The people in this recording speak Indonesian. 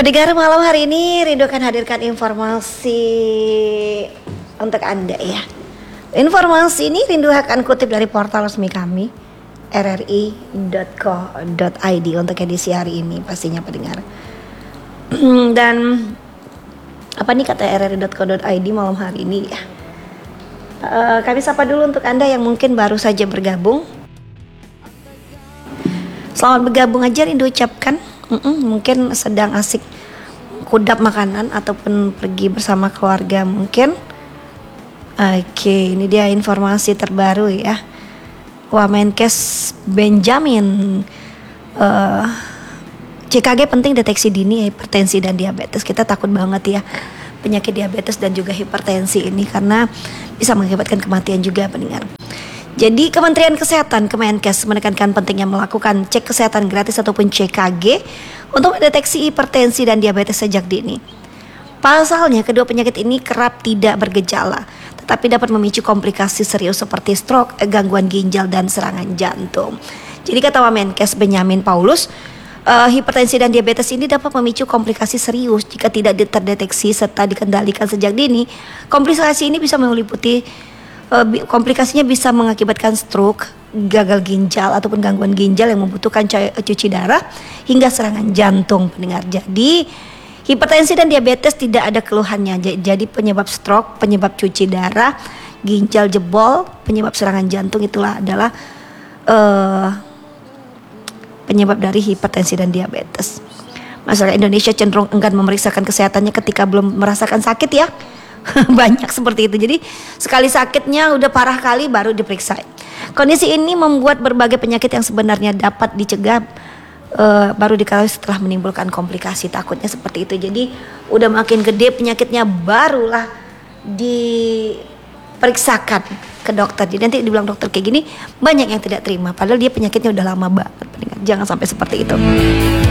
Pendengar, malam hari ini Rindu akan hadirkan informasi untuk Anda ya. Informasi ini Rindu akan kutip dari portal resmi kami rri.co.id untuk edisi hari ini pastinya pendengar. Dan apa nih kata rri.co.id malam hari ini ya. Kami sapa dulu untuk Anda yang mungkin baru saja bergabung. Selamat bergabung aja Rindu ucapkan. Mungkin sedang asik kudap makanan ataupun pergi bersama keluarga mungkin. Oke, ini dia informasi terbaru ya. Wamenkes Benjamin, CKG penting deteksi dini hipertensi dan diabetes. Kita takut banget ya penyakit diabetes dan juga hipertensi ini karena bisa mengakibatkan kematian juga pendengar. Jadi Kementerian Kesehatan Kemenkes menekankan pentingnya melakukan cek kesehatan gratis ataupun CKG untuk mendeteksi hipertensi dan diabetes sejak dini. Pasalnya kedua penyakit ini kerap tidak bergejala, tetapi dapat memicu komplikasi serius seperti stroke, gangguan ginjal dan serangan jantung. Jadi kata Wamenkes Benjamin Paulus, hipertensi dan diabetes ini dapat memicu komplikasi serius jika tidak terdeteksi serta dikendalikan sejak dini. Komplikasi ini bisa meliputi komplikasinya bisa mengakibatkan stroke, gagal ginjal ataupun gangguan ginjal yang membutuhkan cuci darah hingga serangan jantung pendengar. Jadi hipertensi dan diabetes tidak ada keluhannya. Jadi penyebab stroke, penyebab cuci darah, ginjal jebol, penyebab serangan jantung itulah adalah penyebab dari hipertensi dan diabetes. Masyarakat Indonesia cenderung enggan memeriksakan kesehatannya ketika belum merasakan sakit ya. Banyak seperti itu. Jadi sekali sakitnya udah parah kali baru diperiksa. Kondisi ini membuat berbagai penyakit yang sebenarnya dapat dicegah baru diketahui setelah menimbulkan komplikasi. Takutnya seperti itu. Jadi udah makin gede penyakitnya barulah diperiksakan ke dokter. Jadi nanti dibilang dokter kayak gini banyak yang tidak terima. Padahal dia penyakitnya udah lama banget. Jangan sampai seperti itu.